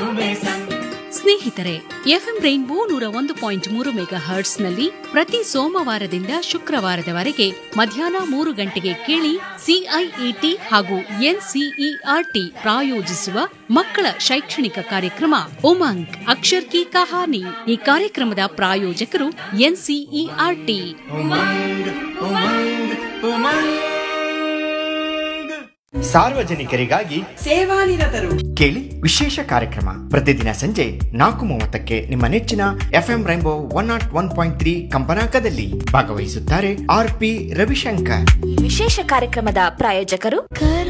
ಸ್ನೇಹಿತರೆ, FM rainbow 101.3 mega ಹರ್ಟ್ಸ್ನಲ್ಲಿ ಪ್ರತಿ ಸೋಮವಾರದಿಂದ ಶುಕ್ರವಾರದವರೆಗೆ ಮಧ್ಯಾಹ್ನ 3 ಗಂಟೆಗೆ ಕೇಳಿ ಸಿಐಇಟಿ ಹಾಗೂ ಎನ್ಸಿಇಆರ್ಟಿ ಪ್ರಾಯೋಜಿಸುವ ಮಕ್ಕಳ ಶೈಕ್ಷಣಿಕ ಕಾರ್ಯಕ್ರಮ ಉಮಂಗ್ ಅಕ್ಷರ್ ಕಿ ಕಹಾನಿ. ಈ ಕಾರ್ಯಕ್ರಮದ ಪ್ರಾಯೋಜಕರು ಎನ್ಸಿಇಆರ್ಟಿ. ಸಾರ್ವಜನಿಕರಿಗಾಗಿ ಸೇವಾನಿರತರು ಕೇಳಿ ವಿಶೇಷ ಕಾರ್ಯಕ್ರಮ ಪ್ರತಿದಿನ ಸಂಜೆ 4:30ಕ್ಕೆ ನಿಮ್ಮ ನೆಚ್ಚಿನ ಎಫ್ಎಂ ರೈನ್ಬೋ 101.3 ಕಂಪನಾಂಕದಲ್ಲಿ. ಭಾಗವಹಿಸುತ್ತಾರೆ ಆರ್ಪಿ ರವಿಶಂಕರ್. ವಿಶೇಷ ಕಾರ್ಯಕ್ರಮದ ಪ್ರಾಯೋಜಕರು